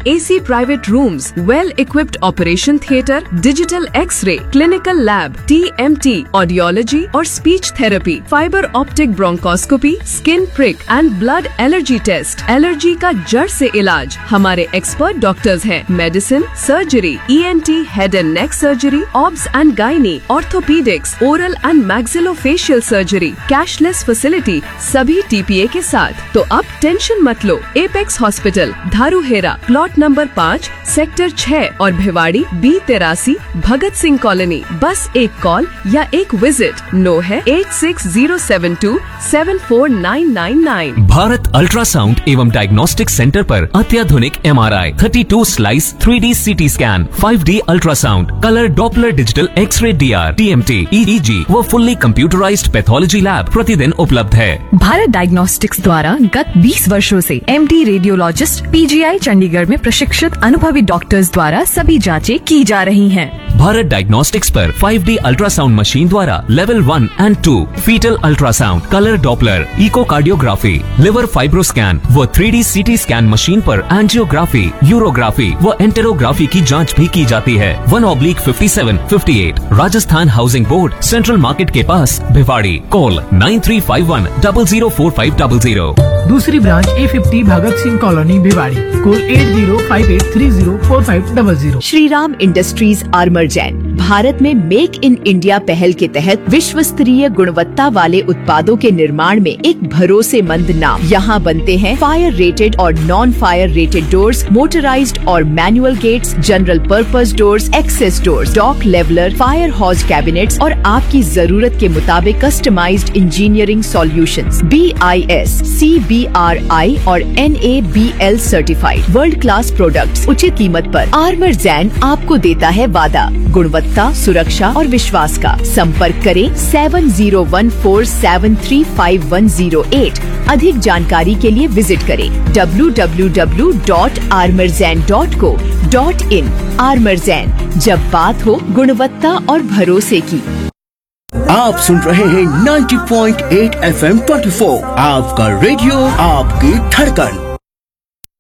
AC private rooms, well-equipped operation theatre, digital X-ray, clinical lab, TMT, audiology और speech therapy, fiber optic bronchoscopy, skin prick and blood allergy test, allergy का जड़ से इलाज। हमारे expert doctors हैं। Medicine, surgery, ENT, head and neck surgery, obs and gynae, orthopaedics, oral and maxillofacial surgery, cashless facility, सभी TPA के साथ। तो अब टेंशन मत लो। Apex hospital, धारूहेरा, plot number 5, sector 6 और भिवाड़ी B83, भगत सिंह कॉलोनी। बस एक कॉल या एक विजिट। नो है 8607274999। भारत अल्ट्रासाउंड एवं डायग्नोस्टिक सेंटर पर अत्याधुनिक MRI, 32 slice 3D CT scan, 5D ultrasound, colour Doppler digital x ray DR, TMT, EEG व फुल्ली कंप्यूटराइज्ड पैथोलॉजी लैब प्रतिदिन उपलब्ध है। भारत डायग्नोस्टिक्स द्वारा गत 20 वर्षों से MD रेडियोलॉजिस्ट PGI चंडीगढ़ में प्रशिक्षित अनुभवी डॉक्टर्स द्वारा सभी जांचें की जा रही हैं। भारत डायग्नोस्टिक्स पर 5D अल्ट्रासाउंड मशीन द्वारा level 1 and 2 fetal ultrasound, colour Doppler, echocardiography, liver fibroscan व 3D CT स्कैन मशीन पर एंजियोग्राफी, यूरोग्राफी व एंटेरोग्राफी की जांच भी की जाती है। 1/5758 Rajasthan housing board, central market के पास, भिवाड़ी। कॉल 9351004500। दूसरी branch A50 Bhagat Singh colony Bhiwadi. Call 8058304500। Shri Ram industries आर्मरजैन Bharat में मेक इन इंडिया पहल के तहत विश्व स्तरीय गुणवत्ता वाले उत्पादों के निर्माण में एक भरोसेमंद नाम। यहाँ बनते हैं फायर रेटेड और non fire rated doors, motorised और manual gets, general purpose doors, access doors, dock leveller, fire हॉज cabinets और आपकी जरूरत के मुताबिक customised engineering solutions, BIS, CBRI और NABL certified world class products उचित कीमत पर। आर्मरजैन आपको देता है वादा गुणवत्ता, सुरक्षा और विश्वास का। संपर्क करें 7014735108। अधिक जानकारी के लिए विजिट करें www.armorzan.co.in। आर्मरजैन, जब बात हो गुणवत्ता और भरोसे की। आप सुन रहे हैं 90.8 FM 24, आपका रेडियो, आपकी धड़कन।